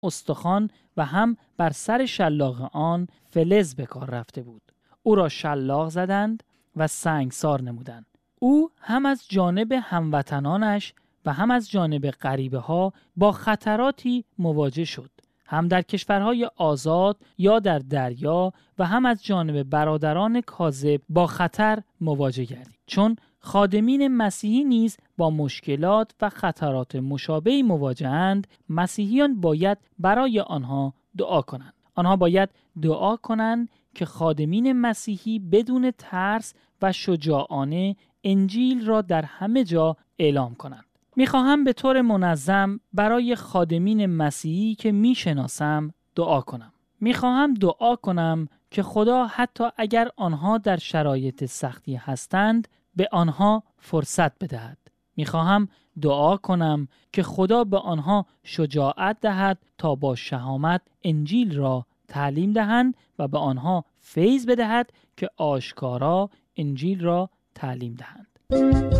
استخوان و هم بر سر شلاق آن فلز به کار رفته بود. او را شلاق زدند و سنگسار نمودند. او هم از جانب هموطنانش و هم از جانب غریبه ها با خطراتی مواجه شد، هم در کشورهای آزاد یا در دریا و هم از جانب برادران کاذب با خطر مواجه گردید، چون خادمین مسیحی نیز با مشکلات و خطرات مشابهی مواجه‌اند. مسیحیان باید برای آنها دعا کنند. آنها باید دعا کنند که خادمین مسیحی بدون ترس و شجاعانه انجیل را در همه جا اعلام کنند. میخواهم به طور منظم برای خادمین مسیحی که میشناسم دعا کنم. میخواهم دعا کنم که خدا حتی اگر آنها در شرایط سختی هستند به آنها فرصت بدهد. میخواهم دعا کنم که خدا به آنها شجاعت دهد تا با شهامت انجیل را تعلیم دهند و به آنها فیض بدهد که آشکارا انجیل را تعلیم دهند.